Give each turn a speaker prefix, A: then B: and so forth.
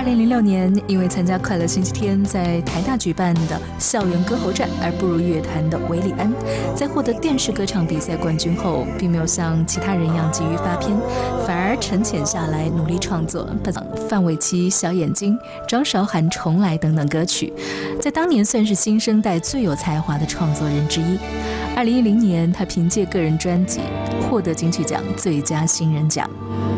A: 2006年，因为参加《快乐星期天》在台大举办的校园歌喉战而步入乐坛的韦礼安，在获得电视歌唱比赛冠军后，并没有像其他人一样急于发片，反而沉潜下来努力创作，范玮琪、小眼睛、张韶涵、重来等等歌曲，在当年算是新生代最有才华的创作人之一。2010年，他凭借个人专辑获得金曲奖最佳新人奖。